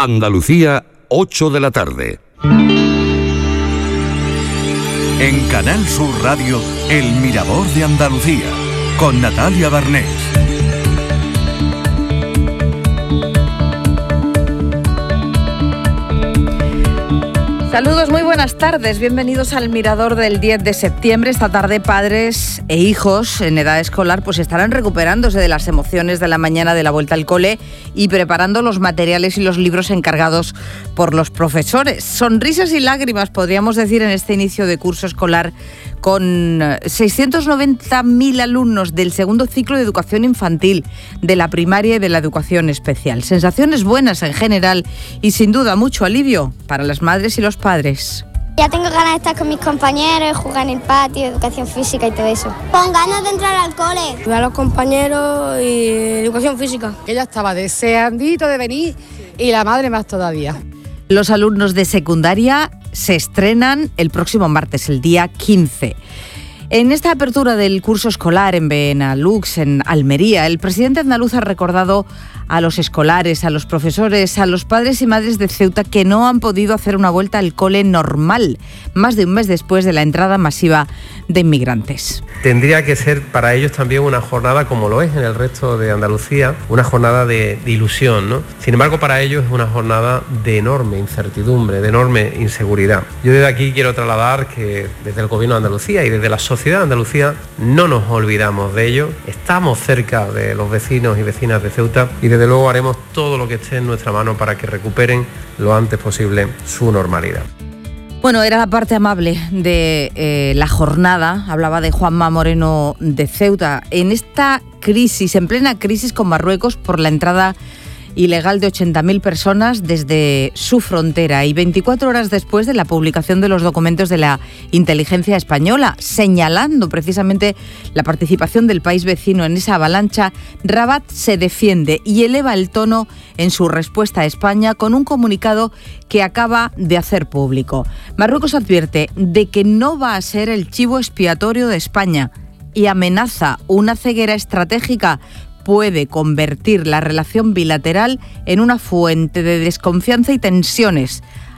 Andalucía, 8 de la tarde. En Canal Sur Radio, El Mirador de Andalucía, con Natalia Barnés. Saludos, muy buenas tardes, bienvenidos al Mirador del 10 de septiembre. Esta tarde padres e hijos en edad escolar pues estarán recuperándose de las emociones de la mañana de la vuelta al cole y preparando los materiales y los libros encargados por los profesores. Sonrisas y lágrimas, podríamos decir, en este inicio de curso escolar con 690.000 alumnos del segundo ciclo de educación infantil, de la primaria y de la educación especial. Sensaciones buenas en general y sin duda mucho alivio para las madres y los padres. Ya tengo ganas de estar con mis compañeros, jugar en el patio, educación física y todo eso. Con ganas de entrar al cole. Ver a los compañeros y educación física. Ella estaba deseandito de venir y la madre más todavía. Los alumnos de secundaria se estrenan el próximo martes, el día 15. En esta apertura del curso escolar en Benalux, en Almería, el presidente andaluz ha recordado a los escolares, a los profesores, a los padres y madres de Ceuta que no han podido hacer una vuelta al cole normal, más de un mes después de la entrada masiva de inmigrantes. Tendría que ser para ellos también una jornada, como lo es en el resto de Andalucía, una jornada de ilusión, ¿no? Sin embargo, para ellos es una jornada de enorme incertidumbre, de enorme inseguridad. Yo desde aquí quiero trasladar que desde el Gobierno de Andalucía y desde la sociedad de Andalucía no nos olvidamos de ello. Estamos cerca de los vecinos y vecinas de Ceuta y desde luego haremos todo lo que esté en nuestra mano para que recuperen lo antes posible su normalidad. Bueno, era la parte amable de la jornada. Hablaba de Juanma Moreno de Ceuta. En esta crisis, en plena crisis con Marruecos por la entrada ilegal de 80.000 personas desde su frontera y 24 horas después de la publicación de los documentos de la inteligencia española, señalando precisamente la participación del país vecino en esa avalancha, Rabat se defiende y eleva el tono en su respuesta a España con un comunicado que acaba de hacer público. Marruecos advierte de que no va a ser el chivo expiatorio de España y amenaza una ceguera estratégica puede convertir la relación bilateral en una fuente de desconfianza y tensiones.